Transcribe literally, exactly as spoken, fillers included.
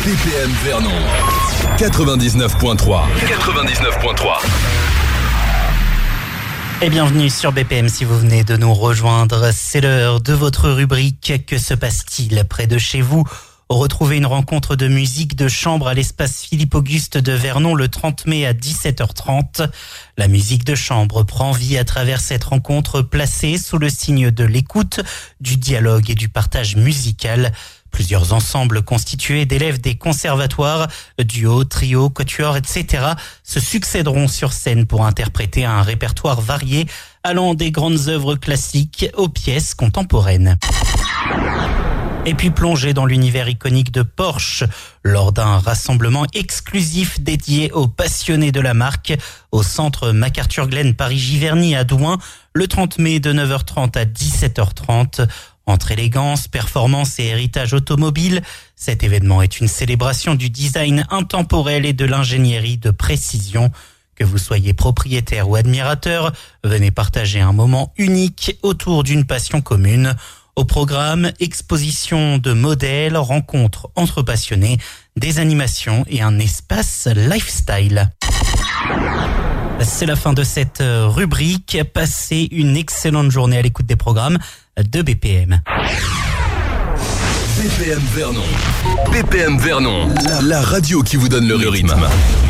B P M Vernon quatre-vingt-dix-neuf point trois. quatre-vingt-dix-neuf point trois. Et bienvenue sur B P M si vous venez de nous rejoindre. C'est l'heure de votre rubrique. Que se passe-t-il près de chez vous ? Retrouvez une rencontre de musique de chambre à l'espace Philippe-Auguste de Vernon le trente mai à dix-sept heures trente. La musique de chambre prend vie à travers cette rencontre placée sous le signe de l'écoute, du dialogue et du partage musical. Plusieurs ensembles constitués d'élèves des conservatoires, duos, trios, quatuors, et cetera se succéderont sur scène pour interpréter un répertoire varié allant des grandes œuvres classiques aux pièces contemporaines. Et puis plonger dans l'univers iconique de Porsche lors d'un rassemblement exclusif dédié aux passionnés de la marque au centre MacArthur-Glen Paris-Giverny à Douin le trente mai de neuf heures trente à dix-sept heures trente. Entre élégance, performance et héritage automobile, cet événement est une célébration du design intemporel et de l'ingénierie de précision. Que vous soyez propriétaire ou admirateur, venez partager un moment unique autour d'une passion commune. Au programme, exposition de modèles, rencontres entre passionnés, des animations et un espace lifestyle. C'est la fin de cette rubrique. Passez une excellente journée à l'écoute des programmes de B P M. B P M Vernon. B P M Vernon, la, la radio qui vous donne le rythme.